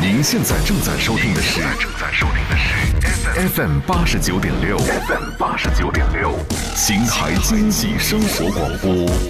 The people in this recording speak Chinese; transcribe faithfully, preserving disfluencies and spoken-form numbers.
您现在正在收听的是正在收听的是 F M 八十九点六 F M 八十九点六，邢台惊喜生活广播。